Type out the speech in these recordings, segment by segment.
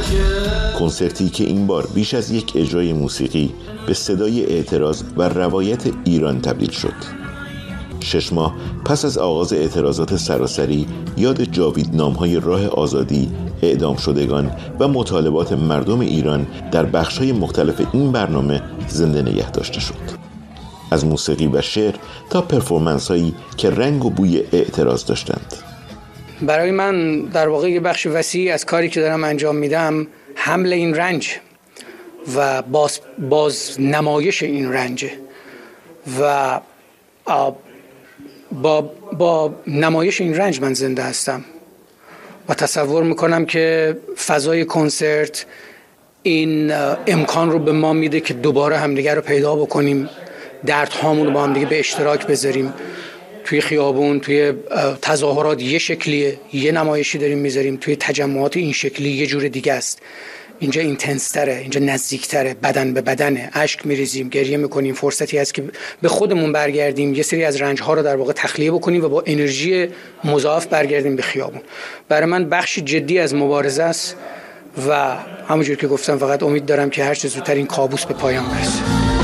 کنسرتی که این بار بیش از یک اجرای موسیقی به صدای اعتراض و روایت ایران تبدیل شد. 6 ماه پس از آغاز اعتراضات سراسری، یاد جاویدنام‌های راه آزادی، اعدام شدگان و مطالبات مردم ایران در بخش‌های مختلف این برنامه زنده نگه داشته شد. از موسیقی و شعر تا پرفورمنس‌هایی که رنگ و بوی اعتراض داشتند. برای من در واقع یه بخش وسیع از کاری که دارم انجام میدم حمل این رنج و باز نمایش این رنج و با نمایش این رنج من زنده هستم و تصور میکنم که فضای کنسرت این امکان رو به ما میده که دوباره همدیگر رو پیدا بکنیم، دردهامون رو با همدیگه به اشتراک بذاریم. توی خیابون، توی تظاهرات یه شکلیه، یه نمایشی داریم میذاریم، توی تجمعات این شکلی یه جور دیگه است. اینجا اینتنس‌تره، اینجا نزدیک‌تره، بدن به بدنه، اشک میریزیم، گریه میکنیم، فرصتی هست که به خودمون برگردیم، یه سری از رنج‌ها رو در واقع تخلیه بکنیم و با انرژی مضاعف برگردیم به خیابون. برای من بخشی جدی از مبارزه است و همونجور که گفتم فقط امید دارم که هر چه زودتر این کابوس به پایان برسه.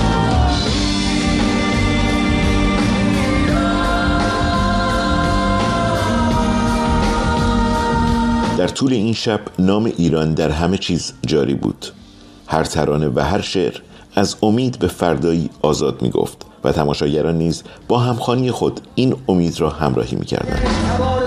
در طول این شب نام ایران در همه چیز جاری بود. هر ترانه و هر شعر از امید به فردایی آزاد می گفت و تماشاگران نیز با همخوانی خود این امید را همراهی می کردند.